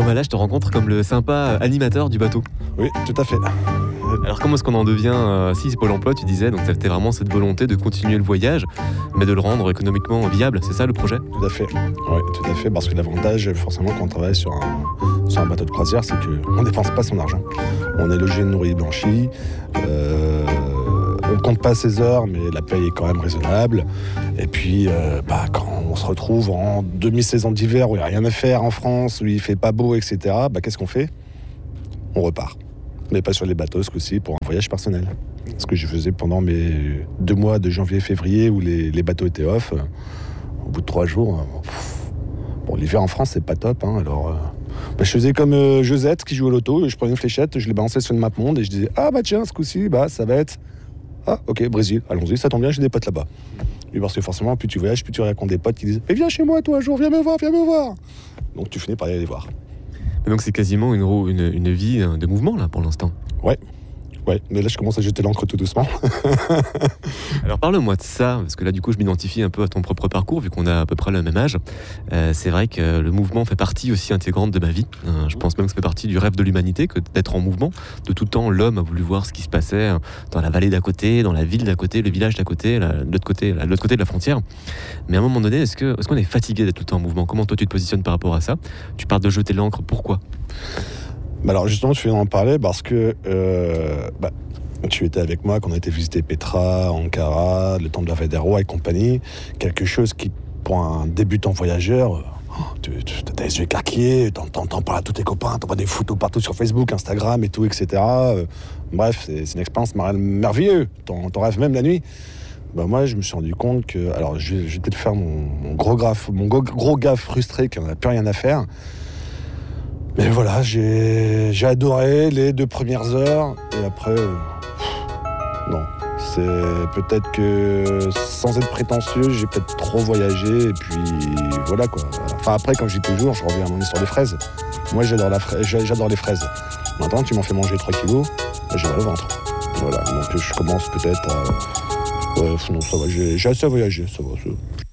Bon bah là, je te rencontre comme le sympa animateur du bateau. Oui, tout à fait. Alors comment est-ce qu'on en devient si c'est Pôle emploi, tu disais, donc c'était vraiment cette volonté de continuer le voyage, mais de le rendre économiquement viable, c'est ça le projet? Tout à fait. Oui, tout à fait. Parce que l'avantage, forcément, quand on travaille sur un bateau de croisière, c'est qu'on ne dépense pas son argent. On est logé, nourri, blanchi. On ne compte pas ses heures, mais la paye est quand même raisonnable. Et puis, quand on se retrouve en demi-saison d'hiver où il n'y a rien à faire en France, où il ne fait pas beau, etc., qu'est-ce qu'on fait? On repart. Mais pas sur les bateaux, ce coup-ci, pour un voyage personnel. Ce que je faisais pendant mes 2 mois de janvier-février où les bateaux étaient off. Au bout de 3 jours, l'hiver en France, c'est pas top. Alors, je faisais comme Josette qui joue au loto. Je prenais une fléchette, je les balançais sur le map-monde et je disais tiens, ce coup-ci, ça va être... Ah, ok, Brésil, allons-y, ça tombe bien, j'ai des potes là-bas. Et parce que forcément, plus tu voyages, plus tu rencontres des potes qui disent viens chez moi, toi, un jour, viens me voir. Donc tu finis par aller les voir. Et donc c'est quasiment une vie de mouvement là pour l'instant. Ouais, mais là je commence à jeter l'encre tout doucement. Alors parle-moi de ça, parce que là du coup je m'identifie un peu à ton propre parcours, vu qu'on a à peu près le même âge. C'est vrai que le mouvement fait partie aussi intégrante de ma vie. Je pense même que ça fait partie du rêve de l'humanité, que d'être en mouvement. De tout temps, l'homme a voulu voir ce qui se passait dans la vallée d'à côté, dans la ville d'à côté, le village d'à côté, de l'autre côté de la frontière. Mais à un moment donné, est-ce qu'on est fatigué d'être tout le temps en mouvement? Comment toi tu te positionnes par rapport à ça? Tu parles de jeter l'encre, pourquoi? Alors justement, tu viens d'en parler parce que tu étais avec moi quand on a été visiter Petra, Ankara, le temple de la Vallée des Rois et compagnie. Quelque chose qui, pour un débutant voyageur, tu as les yeux écarquillés, t'en parles à tous tes copains, t'envoies des photos partout sur Facebook, Instagram et tout, etc. Bref, c'est une expérience merveilleuse. T'en rêves même la nuit. Moi, je me suis rendu compte que... Alors, je vais peut-être faire mon gros gaffe frustré qui n'en a plus rien à faire. Mais voilà, j'ai adoré les 2 premières heures et après, non. C'est peut-être que, sans être prétentieux, j'ai peut-être trop voyagé et puis voilà quoi. Enfin après, comme je dis toujours, je reviens à mon histoire des fraises. Moi, j'adore les fraises. Maintenant, tu m'en fais manger 3 kilos, j'ai mal au ventre. Voilà, donc je commence peut-être à... Ouais, non, ça va, j'ai assez voyagé, ça va.